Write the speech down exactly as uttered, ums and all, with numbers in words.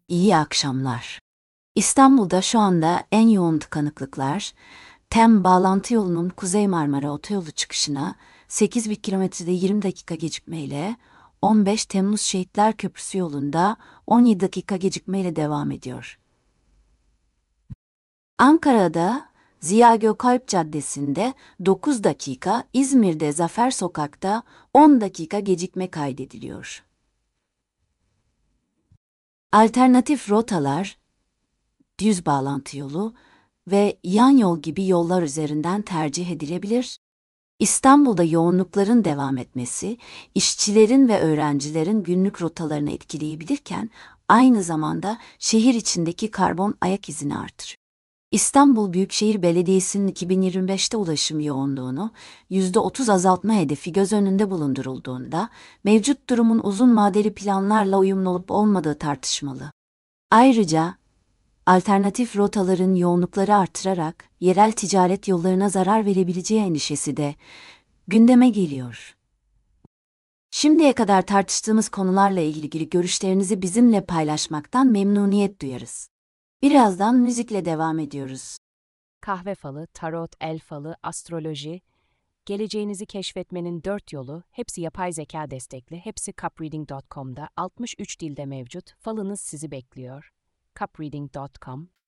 İyi akşamlar. İstanbul'da şu anda en yoğun tıkanıklıklar, TEM bağlantı yolunun Kuzey Marmara Otoyolu çıkışına sekiz bin kilometrede yirmi dakika gecikmeyle, on beş Temmuz Şehitler Köprüsü yolunda on yedi dakika gecikmeyle devam ediyor. Ankara'da Ziya Gökalp Caddesi'nde dokuz dakika, İzmir'de Zafer Sokak'ta on dakika gecikme kaydediliyor. Alternatif rotalar, düz bağlantı yolu ve yan yol gibi yollar üzerinden tercih edilebilir. İstanbul'da yoğunlukların devam etmesi, işçilerin ve öğrencilerin günlük rotalarını etkileyebilirken, aynı zamanda şehir içindeki karbon ayak izini artırır. İstanbul Büyükşehir Belediyesi'nin iki bin yirmi beşte ulaşım yoğunluğunu yüzde otuz azaltma hedefi göz önünde bulundurulduğunda, mevcut durumun uzun vadeli planlarla uyumlu olup olmadığı tartışmalı. Ayrıca, alternatif rotaların yoğunlukları artırarak yerel ticaret yollarına zarar verebileceği endişesi de gündeme geliyor. Şimdiye kadar tartıştığımız konularla ilgili görüşlerinizi bizimle paylaşmaktan memnuniyet duyarız. Birazdan müzikle devam ediyoruz. Kahve falı, tarot, el falı, astroloji, geleceğinizi keşfetmenin dört yolu, hepsi yapay zeka destekli, hepsi cupreading nokta com'da altmış üç dilde mevcut, falınız sizi bekliyor. cupreading nokta com